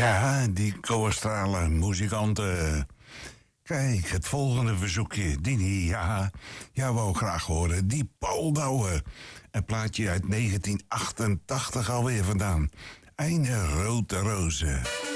Ja, die koastrale muzikanten. Kijk, het volgende verzoekje. Dini, ja, wou graag horen. Die Paul Douwe. Een plaatje uit 1988 alweer vandaan. Eine Rode Roze.